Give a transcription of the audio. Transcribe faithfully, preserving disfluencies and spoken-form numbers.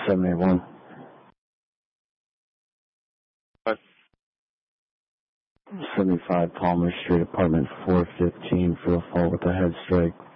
seven eight one. What? seventy-five Palmer Street, apartment four fifteen, for a fall with a head strike.